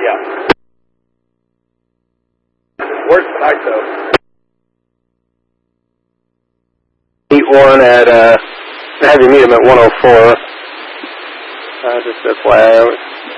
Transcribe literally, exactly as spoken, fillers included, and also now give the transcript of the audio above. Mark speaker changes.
Speaker 1: Yeah. Where's tonight, though? Meet one at, uh, have you meet him at one oh four. Uh, just F Y I.